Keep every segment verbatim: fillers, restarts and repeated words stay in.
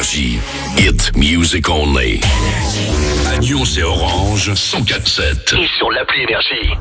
Énergie. Hit music only. À Nyon, c'est Orange cent quatre sept. Et sur l'appli Énergie.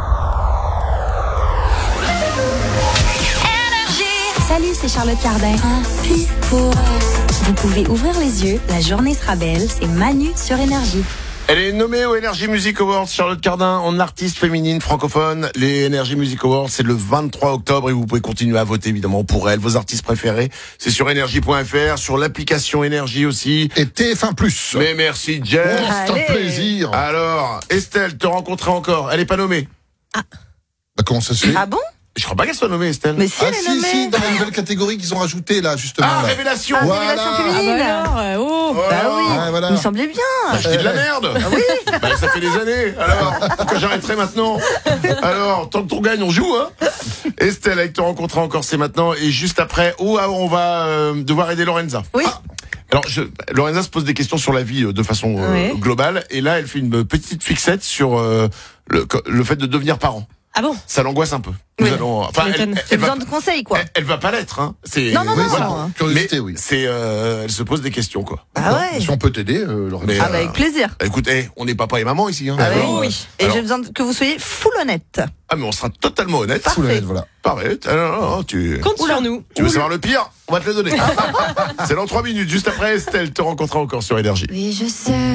Salut, c'est Charlotte Cardin. Vous pouvez ouvrir les yeux, la journée sera belle, c'est Manu sur Énergie. Elle est nommée aux Energy Music Awards, Charlotte Cardin, en artiste féminine francophone. Les Energy Music Awards, c'est le vingt-trois octobre et vous pouvez continuer à voter évidemment pour elle. Vos artistes préférés, c'est sur énergie point f r, sur l'application Énergie aussi. Et T F un plus. Mais merci Jeff. Oh, c'est un plaisir. Alors, Estelle, te rencontrer encore. Elle est pas nommée. Ah. Bah, comment ça se fait? Ah bon? Je crois pas qu'elle soit nommée, Estelle. Mais si, Ah elle est si, nommée. si, dans la nouvelle catégorie qu'ils ont rajoutée là, justement. Ah, là. révélation. Ah, Voilà. révélation féminine. Ah bah alors, euh, oh, Voilà. Bah oui, Ah, voilà. il me semblait bien. Bah, je dis de la merde. Ah oui. Bah, ça fait des années. Alors, pourquoi j'arrêterai maintenant? Alors, tant qu'on gagne, on joue, hein. Estelle, avec te rencontrer encore, c'est maintenant. Et juste après, oh, ah, on va euh, devoir aider Lorenza. Oui. Ah. Alors, je, Lorenza se pose des questions sur la vie euh, de façon euh, Oui. globale. Et là, elle fait une petite fixette sur euh, le, le fait de devenir parent. Ah bon? Ça l'angoisse un peu. Nous Oui. allons, enfin, Tu elle, m'étonnes. elle, J'ai elle va, besoin de conseils, quoi. elle, elle va pas l'être, hein. C'est, Non, non, Oui, non. voilà. non. Curiosité, Mais oui. c'est, euh, elle se pose des questions, quoi. Ah ouais. Si on peut t'aider, euh, Laurent. Mais, Ah bah avec plaisir. Écoute, hey, on n'est papa et maman ici, hein. Ah oui, alors, oui. Et alors- j'ai besoin que vous soyez full honnête. Ah, mais on sera totalement honnête. Parfait. Sous la lettre, voilà. Parfait. Ah, non, non, non, tu, Compte sur nous. tu veux savoir le pire? On va te le donner. C'est dans trois minutes, juste après Estelle te rencontrera encore sur Énergie. Oui, je sais.